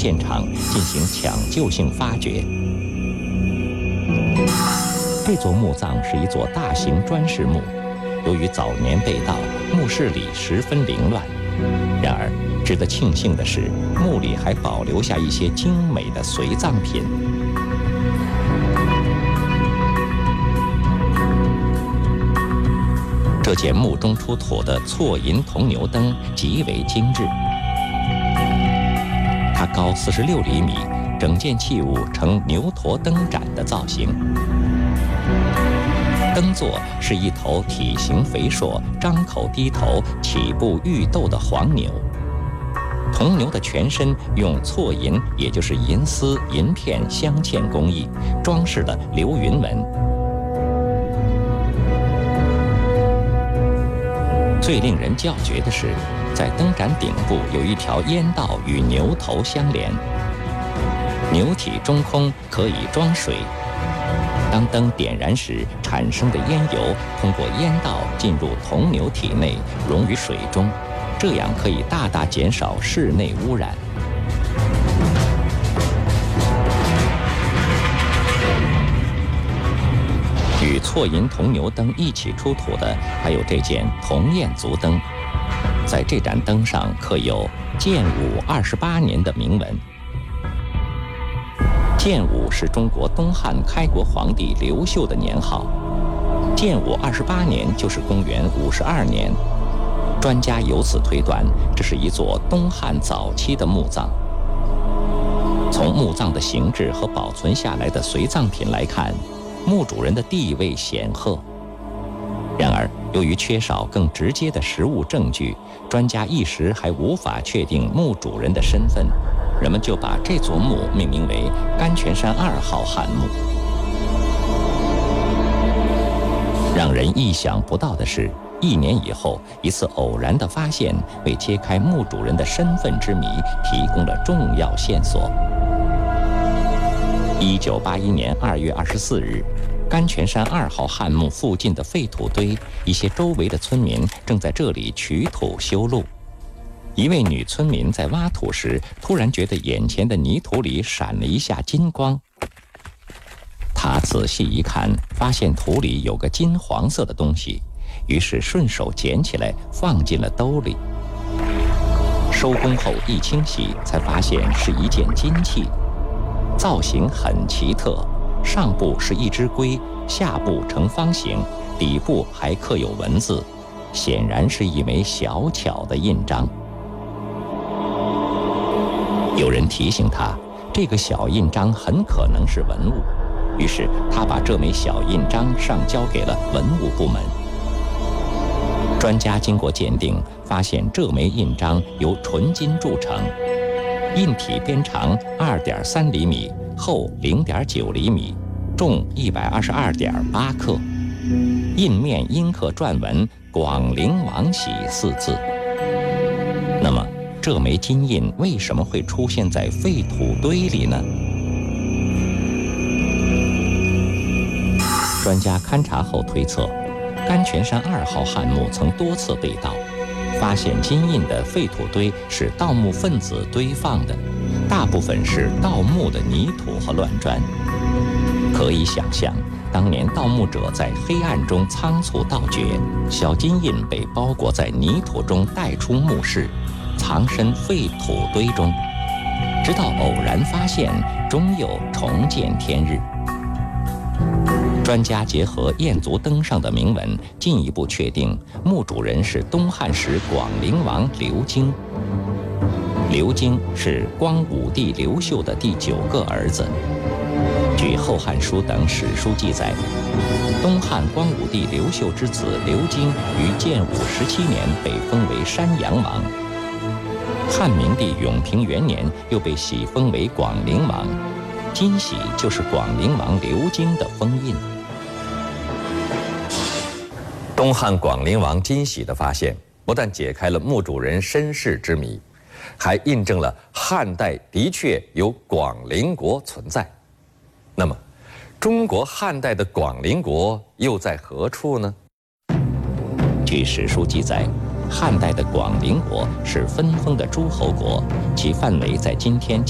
现场进行抢救性发掘。这座墓葬是一座大型砖室墓，由于早年被盗，墓室里十分凌乱。然而，值得庆幸的是，墓里还保留下一些精美的随葬品。这件墓中出土的错银铜牛灯极为精致，它高46厘米，整件器物呈牛驼灯盏的造型。灯座是一头体型肥硕、张口低头、起步欲斗的黄牛。铜牛的全身用错银，也就是银丝、银片镶嵌工艺，装饰了流云纹。最令人叫绝的是，在灯盏顶部有一条烟道与牛头相连，牛体中空，可以装水。当灯点燃时，产生的烟油通过烟道进入铜牛体内，溶于水中，这样可以大大减少室内污染。与错银铜牛灯一起出土的还有这件铜焰足灯，在这盏灯上刻有建武28年的铭文。建武是中国东汉开国皇帝刘秀的年号，建武28年就是公元52年。专家由此推断，这是一座东汉早期的墓葬。从墓葬的形制和保存下来的随葬品来看，墓主人的地位显赫。然而，由于缺少更直接的实物证据，专家一时还无法确定墓主人的身份，人们就把这座墓命名为甘泉山2号汉墓。让人意想不到的是，1年以后，一次偶然的发现为揭开墓主人的身份之谜提供了重要线索。1981年2月24日，甘泉山2号汉墓附近的废土堆，一些周围的村民正在这里取土修路。一位女村民在挖土时，突然觉得眼前的泥土里闪了一下金光。她仔细一看，发现土里有个金黄色的东西，于是顺手捡起来放进了兜里。收工后一清洗，才发现是一件金器，造型很奇特，上部是一只龟，下部呈方形，底部还刻有文字，显然是一枚小巧的印章。有人提醒他，这个小印章很可能是文物，于是他把这枚小印章上交给了文物部门。专家经过鉴定，发现这枚印章由纯金铸成，印体边长2.3厘米，厚0.9厘米，重122.8克，印面阴刻篆文“广陵王玺”4字。那么，这枚金印为什么会出现在废土堆里呢？专家勘察后推测，甘泉山2号汉墓曾多次被盗，发现金印的废土堆是盗墓分子堆放的，大部分是盗墓的泥土和乱砖。可以想象，当年盗墓者在黑暗中仓促盗掘，小金印被包裹在泥土中带出墓室，藏身废土堆中，直到偶然发现，终有重见天日。专家结合燕族灯上的铭文，进一步确定墓主人是东汉时广陵王刘京。刘京是光武帝刘秀的第9个儿子。据《后汉书》等史书记载，东汉光武帝刘秀之子刘京于建武17年被封为山阳王。汉明帝永平元年又被喜封为广陵王，金玺就是广陵王刘京的封印。东汉广陵王金玺的发现，不但解开了墓主人身世之谜，还印证了汉代的确有广陵国存在。那么，中国汉代的广陵国又在何处呢？据史书记载，汉代的广陵国是分封的诸侯国，其范围在今天